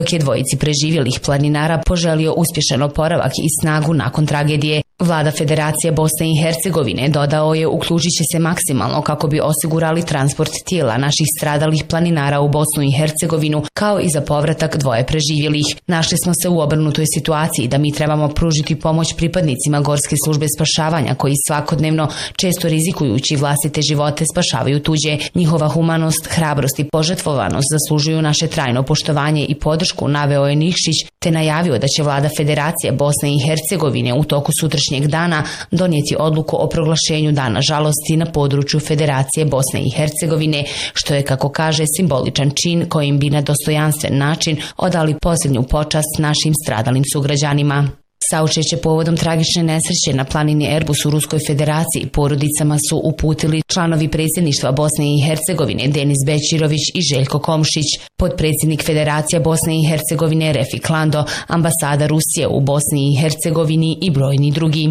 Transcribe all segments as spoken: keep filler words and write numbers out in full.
dok je dvojici preživjelih planinara poželio uspješan oporavak i snagu nakon tragedije. Vlada Federacije Bosne i Hercegovine, dodao je, uključit će se maksimalno kako bi osigurali transport tijela naših stradalih planinara u Bosnu i Hercegovinu, kao i za povratak dvoje preživjelih. Našli smo se u obrnutoj situaciji da mi trebamo pružiti pomoć pripadnicima Gorske službe spašavanja koji svakodnevno, često rizikujući vlastite živote, spašavaju tuđe. Njihova humanost, hrabrost i požrtvovanost zaslužuju naše trajno poštovanje i podršku, naveo je Nikšić, te najavio da će Vlada Federacije Bosne i Hercegovine u toku sutrašnjeg dana donijeti odluku o proglašenju Dana žalosti na području Federacije Bosne i Hercegovine, što je, kako kaže, simboličan čin kojim bi na dostojanstven način odali posljednju počast našim stradalim sugrađanima. Saučešće povodom tragične nesreće na planini Erbus u Ruskoj Federaciji porodicama su uputili članovi predsjedništva Bosne i Hercegovine Denis Bećirović i Željko Komšić, potpredsjednik Federacije Bosne i Hercegovine Refik Lando, ambasada Rusije u Bosni i Hercegovini i brojni drugi.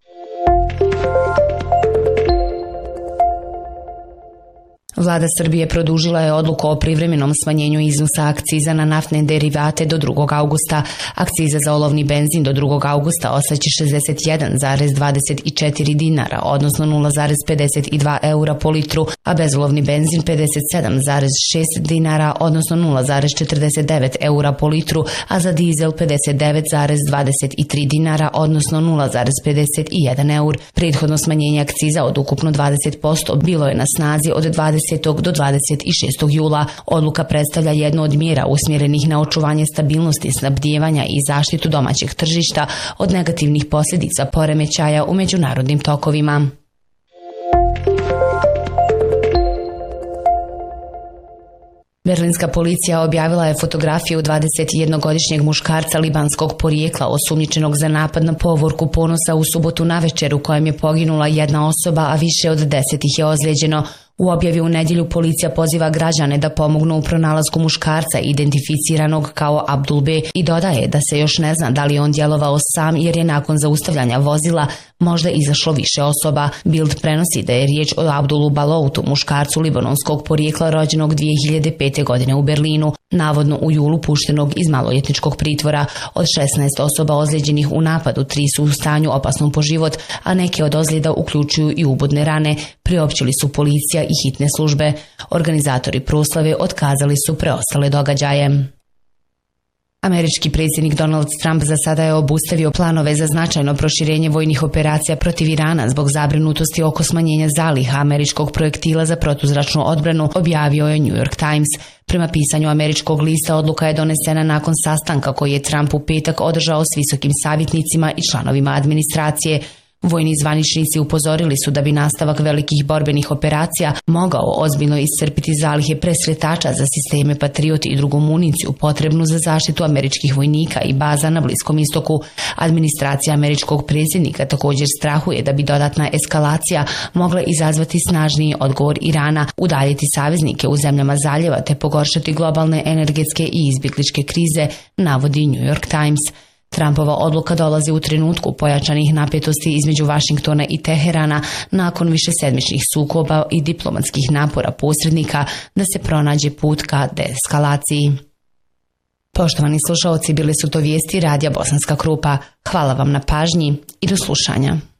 Vlada Srbije produžila je odluku o privremenom smanjenju iznosa akciza na naftne derivate do drugog augusta. Akciza za olovni benzin do drugog augusta ostaće šezdeset jedan zarez dvadeset četiri dinara, odnosno nula zarez pedeset dva eura po litru, a bezolovni benzin pedeset sedam zarez šest dinara, odnosno nula zarez četrdeset devet eura po litru, a za dizel pedeset devet zarez dvadeset tri dinara, odnosno nula zarez pedeset jedan eur. Prethodno smanjenje akciza od ukupno dvadeset posto bilo je na snazi od dvadesetog do dvadeset šestog jula. Odluka predstavlja jednu od mjera usmjerenih na očuvanje stabilnosti snabdijevanja i zaštitu domaćeg tržišta od negativnih posljedica poremećaja u međunarodnim tokovima. Berlinska policija objavila je fotografiju dvadesetjednogodišnjeg muškarca libanskog porijekla osumnjičenog za napad na povorku Ponosa u subotu navečer u kojem je poginula jedna osoba, a više od deset ih je ozlijeđeno. U objavi u nedjelju policija poziva građane da pomognu u pronalasku muškarca identificiranog kao Abdul B i dodaje da se još ne zna da li on djelovao sam jer je nakon zaustavljanja vozila možda izašlo više osoba. Bild prenosi da je riječ o Abdulu Baloutu, muškarcu libanonskog porijekla rođenog dvije hiljade pete. godine u Berlinu, navodno u julu puštenog iz maloljetničkog pritvora. Od šesnaest osoba ozlijeđenih u napadu, tri su u stanju opasnom po život, a neke od ozljeda uključuju i ubodne rane, priopćili su policija i hitne službe. Organizatori proslave otkazali su preostale događaje. Američki predsjednik Donald Trump za sada je obustavio planove za značajno proširenje vojnih operacija protiv Irana zbog zabrinutosti oko smanjenja zaliha američkog projektila za protuzračnu odbranu, objavio je New York Times. Prema pisanju američkog lista, odluka je donesena nakon sastanka koji je Trump u petak održao s visokim savjetnicima i članovima administracije. Vojni zvaničnici upozorili su da bi nastavak velikih borbenih operacija mogao ozbiljno iscrpiti zalihe presretača za sisteme Patriot i drugu municiju potrebnu za zaštitu američkih vojnika i baza na Bliskom istoku. Administracija američkog predsjednika također strahuje da bi dodatna eskalacija mogla izazvati snažniji odgovor Irana, udaljiti saveznike u zemljama zaljeva te pogoršati globalne energetske i izbjegličke krize, navodi New York Times. Trumpova odluka dolazi u trenutku pojačanih napetosti između Vašingtona i Teherana nakon višesedmičnih sukoba i diplomatskih napora posrednika da se pronađe put ka deeskalaciji. Poštovani slušaoci, bile su to vijesti Radija Bosanska Krupa. Hvala vam na pažnji i do slušanja.